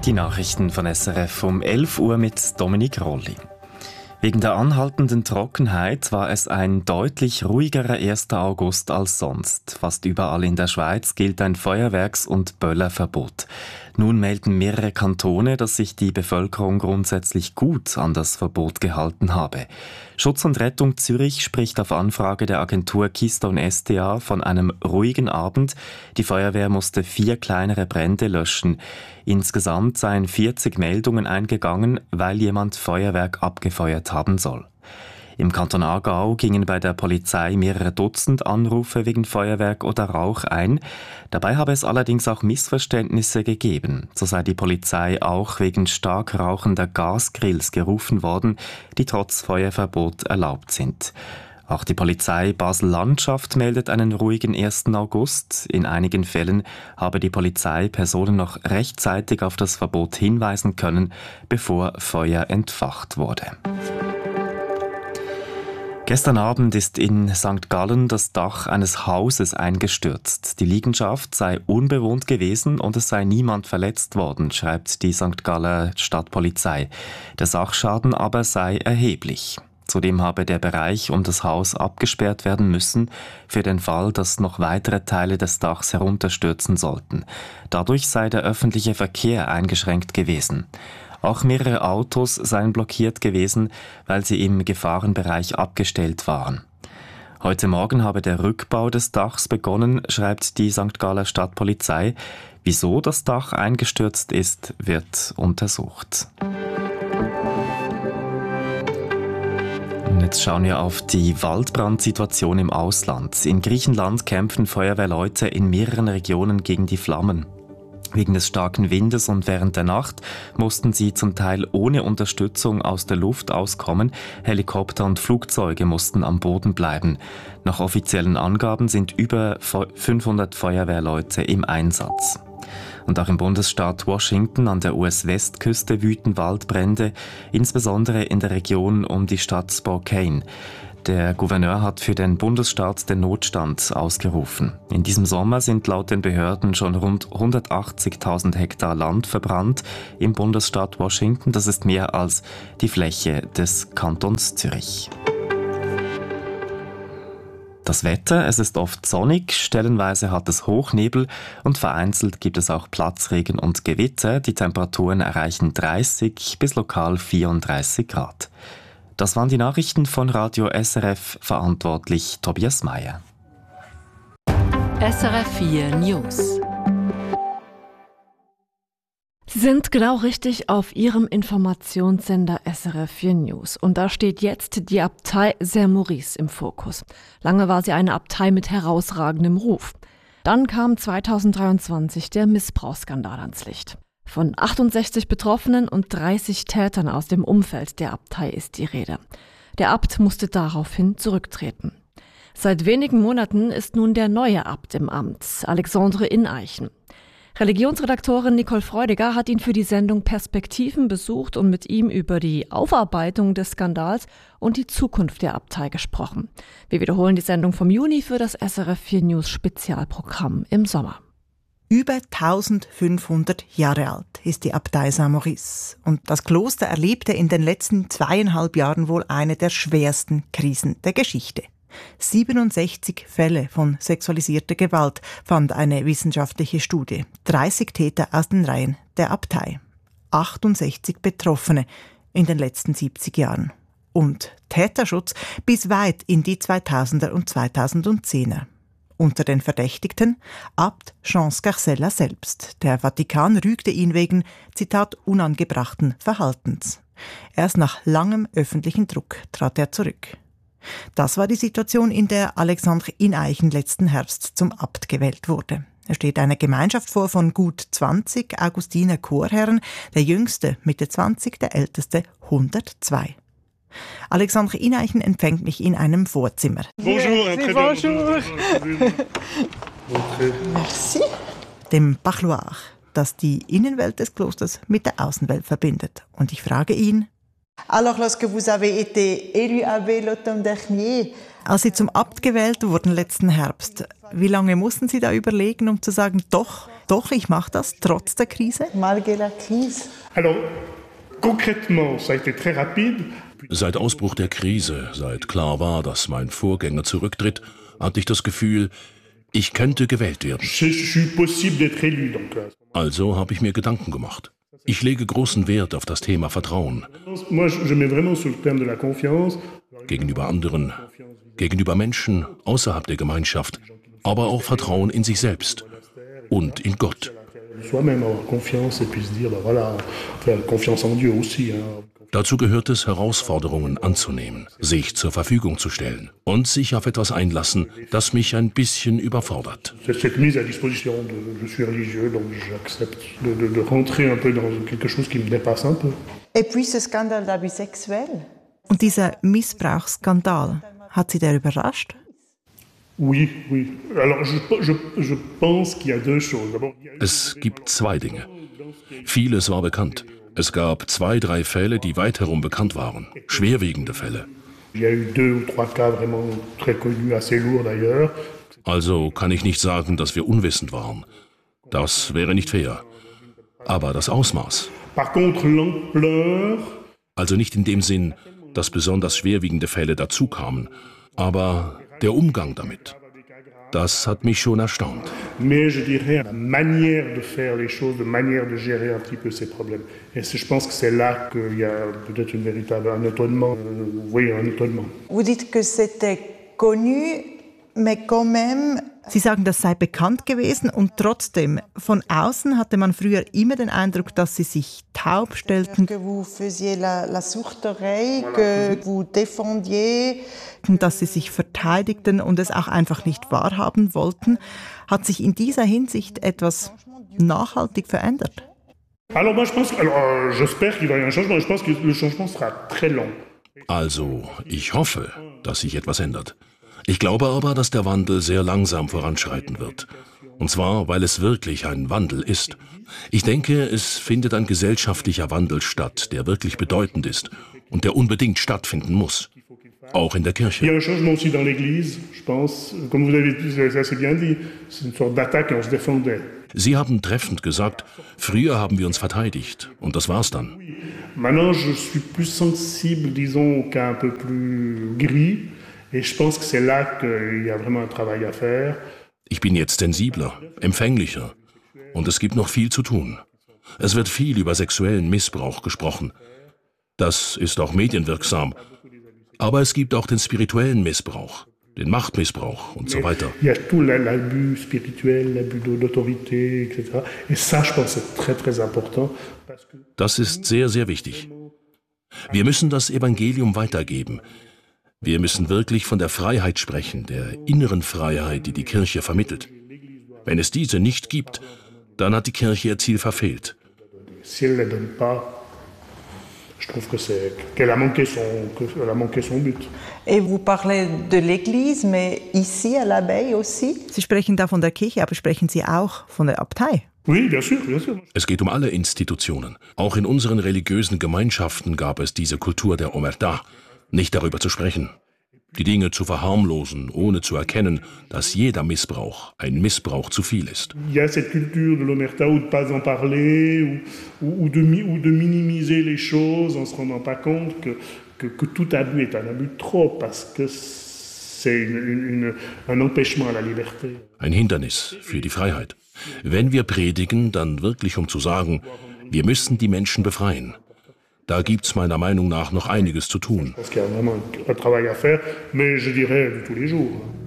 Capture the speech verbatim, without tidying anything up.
Die Nachrichten von S R F um elf Uhr mit Dominik Rolli. Wegen der anhaltenden Trockenheit war es ein deutlich ruhigerer erster August als sonst. Fast überall in der Schweiz gilt ein Feuerwerks- und Böllerverbot. Nun melden mehrere Kantone, dass sich die Bevölkerung grundsätzlich gut an das Verbot gehalten habe. Schutz und Rettung Zürich spricht auf Anfrage der Agentur Keystone S D A von einem ruhigen Abend. Die Feuerwehr musste vier kleinere Brände löschen. Insgesamt seien vierzig Meldungen eingegangen, weil jemand Feuerwerk abgefeuert haben soll. Im Kanton Aargau gingen bei der Polizei mehrere Dutzend Anrufe wegen Feuerwerk oder Rauch ein. Dabei habe es allerdings auch Missverständnisse gegeben. So sei die Polizei auch wegen stark rauchender Gasgrills gerufen worden, die trotz Feuerverbot erlaubt sind. Auch die Polizei Basel-Landschaft meldet einen ruhigen ersten August. In einigen Fällen habe die Polizei Personen noch rechtzeitig auf das Verbot hinweisen können, bevor Feuer entfacht wurde. Gestern Abend ist in Sankt Gallen das Dach eines Hauses eingestürzt. Die Liegenschaft sei unbewohnt gewesen und es sei niemand verletzt worden, schreibt die Sankt Galler Stadtpolizei. Der Sachschaden aber sei erheblich. Zudem habe der Bereich um das Haus abgesperrt werden müssen, für den Fall, dass noch weitere Teile des Dachs herunterstürzen sollten. Dadurch sei der öffentliche Verkehr eingeschränkt gewesen. Auch mehrere Autos seien blockiert gewesen, weil sie im Gefahrenbereich abgestellt waren. Heute Morgen habe der Rückbau des Dachs begonnen, schreibt die Sankt Galler Stadtpolizei. Wieso das Dach eingestürzt ist, wird untersucht. Und jetzt schauen wir auf die Waldbrandsituation im Ausland. In Griechenland kämpfen Feuerwehrleute in mehreren Regionen gegen die Flammen. Wegen des starken Windes und während der Nacht mussten sie zum Teil ohne Unterstützung aus der Luft auskommen. Helikopter und Flugzeuge mussten am Boden bleiben. Nach offiziellen Angaben sind über fünfhundert Feuerwehrleute im Einsatz. Und auch im Bundesstaat Washington an der U S-Westküste wüten Waldbrände, insbesondere in der Region um die Stadt Spokane. Der Gouverneur hat für den Bundesstaat den Notstand ausgerufen. In diesem Sommer sind laut den Behörden schon rund hundertachtzigtausend Hektar Land verbrannt im Bundesstaat Washington. Das ist mehr als die Fläche des Kantons Zürich. Das Wetter, es ist oft sonnig, stellenweise hat es Hochnebel und vereinzelt gibt es auch Platzregen und Gewitter. Die Temperaturen erreichen dreißig bis lokal vierunddreißig Grad. Das waren die Nachrichten von Radio S R F, verantwortlich Tobias Meyer. S R F vier News. Sie sind genau richtig auf Ihrem Informationssender S R F vier News. Und da steht jetzt die Abtei Saint-Maurice im Fokus. Lange war sie eine Abtei mit herausragendem Ruf. Dann kam zweitausenddreiundzwanzig der Missbrauchsskandal ans Licht. Von achtundsechzig Betroffenen und dreißig Tätern aus dem Umfeld der Abtei ist die Rede. Der Abt musste daraufhin zurücktreten. Seit wenigen Monaten ist nun der neue Abt im Amt, Alexandre Ineichen. Religionsredaktorin Nicole Freudiger hat ihn für die Sendung Perspektiven besucht und mit ihm über die Aufarbeitung des Skandals und die Zukunft der Abtei gesprochen. Wir wiederholen die Sendung vom Juni für das S R F vier News Spezialprogramm im Sommer. Über eintausendfünfhundert Jahre alt ist die Abtei Saint-Maurice. Und das Kloster erlebte in den letzten zweieinhalb Jahren wohl eine der schwersten Krisen der Geschichte. siebenundsechzig Fälle von sexualisierter Gewalt fand eine wissenschaftliche Studie. dreißig Täter aus den Reihen der Abtei. achtundsechzig Betroffene in den letzten siebzig Jahren. Und Täterschutz bis weit in die zweitausender und zweitausendzehner. Unter den Verdächtigten Abt Jean Scarcella selbst. Der Vatikan rügte ihn wegen, Zitat, unangebrachten Verhaltens. Erst nach langem öffentlichen Druck trat er zurück. Das war die Situation, in der Alexandre Ineichen letzten Herbst zum Abt gewählt wurde. Er steht einer Gemeinschaft vor von gut zwanzig Augustiner Chorherren, der jüngste Mitte zwanzig, der älteste hundertzwei. Alexandre Ineichen empfängt mich in einem Vorzimmer. Bonjour, Merci, bonjour. Merci. Dem Bachloir, das die Innenwelt des Klosters mit der Außenwelt verbindet. Und ich frage ihn: Alors, lorsque vous avez été élu abbé l'automne dernier, als Sie zum Abt gewählt wurden letzten Herbst, wie lange mussten Sie da überlegen, um zu sagen, doch, Doch, ich mache das trotz der Krise. Malgré la crise. Alors, concrètement, ça a été très rapide. Seit Ausbruch der Krise, seit klar war, dass mein Vorgänger zurücktritt, hatte ich das Gefühl, ich könnte gewählt werden. Je, je suis possible d'être élu, donc. Also habe ich mir Gedanken gemacht. Ich lege großen Wert auf das Thema Vertrauen. Moi, je mets vraiment sur le terme de la confiance. Gegenüber anderen, gegenüber Menschen außerhalb der Gemeinschaft, aber auch Vertrauen in sich selbst und in Gott. Soi-même avoir confiance et puis se dire, ben voilà, faire confiance en Dieu aussi. Hein. Dazu gehört es, Herausforderungen anzunehmen, sich zur Verfügung zu stellen und sich auf etwas einlassen, das mich ein bisschen überfordert. Cette mise à disposition, de, je suis religieux, donc j'accepte de, de, de rentrer un peu dans quelque chose qui me dépasse un peu. Et puis ce scandale d'abus sexuels. Und dieser Missbrauchsskandal, hat Sie der überrascht? Oui, oui. Alors je, je, je pense qu'il y a deux choses. D'abord, Es gibt zwei Dinge. Vieles war bekannt. Es gab zwei, drei Fälle, die weit herum bekannt waren. Schwerwiegende Fälle. il y a eu deux ou trois cas vraiment très connus, assez lourds d'ailleurs. Also kann ich nicht sagen, dass wir unwissend waren. Das wäre nicht fair. Aber das Ausmaß. Par contre, l'ampleur, Also nicht in dem Sinn, dass besonders schwerwiegende Fälle dazukamen, aber der Umgang damit. Das hat mich schon erstaunt. mais je dirais la manière de faire les choses, de manière de gérer un petit peu ces problèmes. Et c'est- je pense que c'est là qu'il y a peut-être une véritable, un étonnement, euh, oui, un étonnement. Vous dites que c'était connu, mais quand même. Sie sagen, das sei bekannt gewesen und trotzdem, von außen hatte man früher immer den Eindruck, dass Sie sich taub stellten, Que vous faisiez la, la sourde oreille, que vous défendiez. dass Sie sich verteidigten und es auch einfach nicht wahrhaben wollten. Hat sich in dieser Hinsicht etwas nachhaltig verändert? Alors moi je pense, alors euh, j'espère qu'il va y avoir un changement. Je pense que le changement sera très long. Also, ich hoffe, dass sich etwas ändert. Ich glaube aber, dass der Wandel sehr langsam voranschreiten wird. Und zwar, weil es wirklich ein Wandel ist. Ich denke, es findet ein gesellschaftlicher Wandel statt, der wirklich bedeutend ist und der unbedingt stattfinden muss. Auch in der Il y a Kirche. un changement aussi dans l'Église, je pense. Comme vous avez dit, c'est assez bien dit, c'est une sorte d'attaque et on se défendait. Sie haben treffend gesagt, früher haben wir uns verteidigt und das war's dann. Maintenant, je suis plus sensible, disons, au cas un peu plus gris. Et je pense que c'est là qu'il y a vraiment un travail à faire. Ich bin jetzt sensibler, empfänglicher und es gibt noch viel zu tun. Es wird viel über sexuellen Missbrauch gesprochen. Das ist auch medienwirksam. Aber es gibt auch den spirituellen Missbrauch, den Machtmissbrauch und so weiter. Il y a tout la- l'abus spirituel, l'abus d'au- d'autorité, et cetera. Et ça, je pense, c'est très, très important. Parce que Das ist sehr, sehr wichtig. Wir müssen das Evangelium weitergeben. Wir müssen wirklich von der Freiheit sprechen, der inneren Freiheit, die die Kirche vermittelt. Wenn es diese nicht gibt, dann hat die Kirche ihr Ziel verfehlt. si elle ne les donne pas, je trouve que c'est, qu'elle a manqué son, qu'elle a manqué son but. Et vous parlez de l'Église, mais ici à l'Abbaye aussi. Sie sprechen da von der Kirche, aber sprechen Sie auch von der Abtei? Oui, bien sûr, bien sûr. Es geht um alle Institutionen. Auch in unseren religiösen Gemeinschaften gab es diese Kultur der Omerta, nicht darüber zu sprechen. Die Dinge zu verharmlosen, ohne zu erkennen, dass jeder Missbrauch ein Missbrauch zu viel ist. Il y a cette culture de l'omerta ou de pas en parler, ou, ou, ou, de, mi- ou de minimiser les choses en se rendant pas compte que, que, que tout abus est un abus de trop, parce que c'est une, une, une, un empêchement à la liberté. Ein Hindernis für die Freiheit. Wenn wir predigen, dann wirklich um zu sagen, wir müssen die Menschen befreien. Da gibt's meiner Meinung nach noch einiges zu tun. Parce qu'il y a vraiment un, un travail à faire, mais je dirais de tous les jours.